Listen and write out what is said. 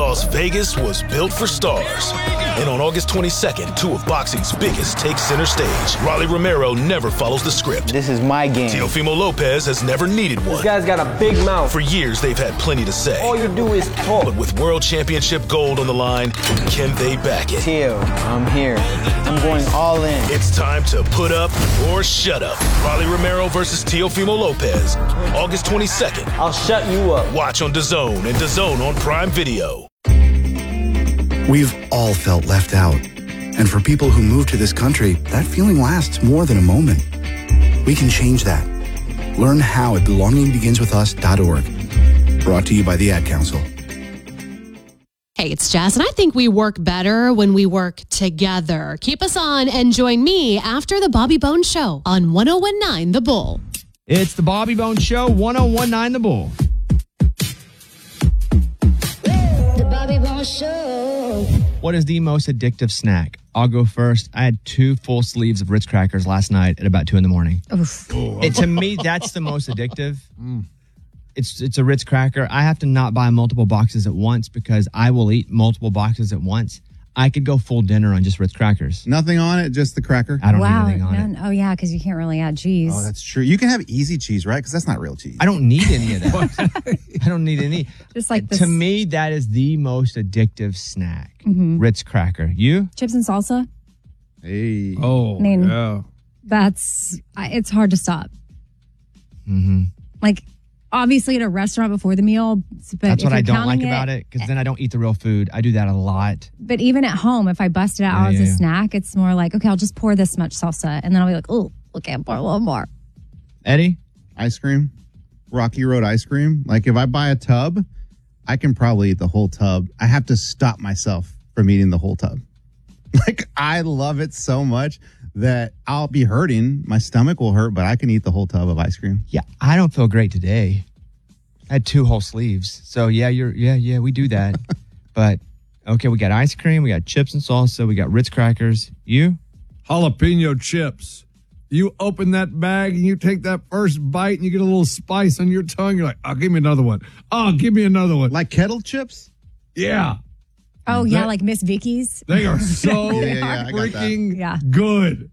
Las Vegas was built for stars. And on August 22nd, two of boxing's biggest take center stage. Rolly Romero never follows the script. This is my game. Teofimo Lopez has never needed one. This guy's got a big mouth. For years, they've had plenty to say. All you do is talk. But with World Championship gold on the line, can they back it? Teo, I'm here. I'm going all in. It's time to put up or shut up. Rolly Romero versus Teofimo Lopez. August 22nd. I'll shut you up. Watch on DAZN and DAZN on Prime Video. We've all felt left out. And for people who move to this country, that feeling lasts more than a moment. We can change that. Learn how at belongingbeginswithus.org. Brought to you by the Ad Council. Hey, it's Jess, and I think we work better when we work together. Keep us on and join me after the Bobby Bones Show on 1019 The Bull. It's the Bobby Bones Show, 1019 The Bull. The Bobby Bones Show. What is the most addictive snack? I'll go first. I had 2 full sleeves of Ritz crackers last night at about 2 in the morning. To me, that's the most addictive. It's a Ritz cracker. I have to not buy multiple boxes at once because I will eat multiple boxes at once. I could go full dinner on just Ritz crackers. Nothing on it, just the cracker? I don't need anything on it. Oh, yeah, because you can't really add cheese. Oh, that's true. You can have easy cheese, right? Because that's not real cheese. I don't need any of that. I don't need any. Just like this. To me, that is the most addictive snack. Ritz cracker. You? Chips and salsa. Hey. Oh, I mean, yeah. It's hard to stop. Like, obviously at a restaurant before the meal. But That's what I don't like counting about it, because then I don't eat the real food. I do that a lot. But even at home, if I bust it out as a snack, it's more like, okay, I'll just pour this much salsa. And then I'll be like, oh, okay, I'll pour a little more. Eddie? Ice cream. Rocky Road ice cream. Like, if I buy a tub, I can probably eat the whole tub. I have to stop myself from eating the whole tub. Like, I love it so much that I'll be hurting. My stomach will hurt, but I can eat the whole tub of ice cream. Yeah, I don't feel great today. I had 2 whole sleeves. So, yeah, we do that. But, okay, we got ice cream, we got chips and salsa, we got Ritz crackers. You? Jalapeno chips. You open that bag and you take that first bite and you get a little spice on your tongue. You're like, oh, give me another one. Oh, give me another one. Like kettle chips? Yeah. Oh, yeah, like Miss Vicky's. They are so I got freaking Yeah. good.